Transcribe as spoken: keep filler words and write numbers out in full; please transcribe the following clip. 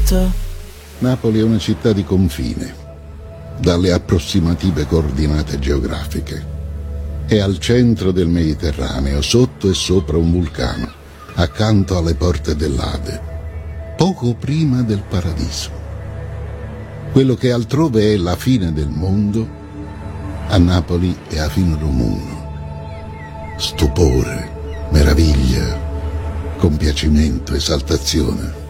detto? Napoli è una città di confine, dalle approssimative coordinate geografiche. È al centro del Mediterraneo, sotto e sopra un vulcano, accanto alle porte dell'Ade, poco prima del paradiso. Quello che altrove è la fine del mondo, a Napoli è a fin Romuno. Stupore, meraviglia, compiacimento, esaltazione.